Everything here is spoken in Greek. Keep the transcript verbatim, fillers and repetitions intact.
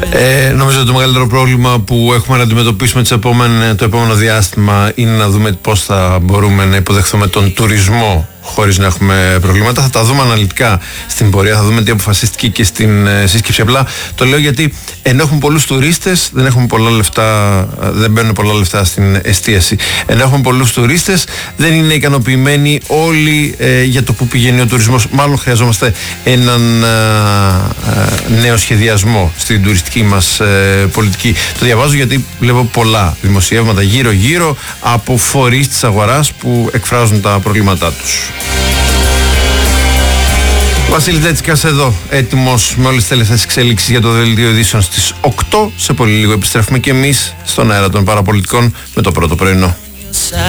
Ε, νομίζω ότι το μεγαλύτερο πρόβλημα που έχουμε να αντιμετωπίσουμε το επόμενο, το επόμενο διάστημα είναι να δούμε πώς θα μπορούμε να υποδεχθούμε τον τουρισμό χωρίς να έχουμε προβλήματα. Θα τα δούμε αναλυτικά στην πορεία, θα δούμε τι αποφασίστηκε και στην ε, σύσκεψη. Απλά το λέω γιατί ενώ έχουμε πολλούς τουρίστες, δεν έχουμε πολλά λεφτά, δεν μπαίνουν πολλά λεφτά στην εστίαση. Ενώ έχουμε πολλούς τουρίστες, δεν είναι ικανοποιημένοι όλοι ε, για το που πηγαίνει ο τουρισμός. Μάλλον χρειαζόμαστε έναν ε, ε, νέο σχεδιασμό στην τουριστική μας ε, πολιτική. Το διαβάζω γιατί βλέπω πολλά δημοσιεύματα γύρω-γύρω από φορείς της αγοράς που εκφράζουν τα προβλήματά τους. Βασίλης Δέτσικας εδώ, έτοιμος με όλες τις τελευταίες εξέλιξεις για το δελτίο ειδήσεων στις οκτώ. Σε πολύ λίγο επιστρέφουμε και εμείς στον αέρα των παραπολιτικών με το πρώτο πρωινό.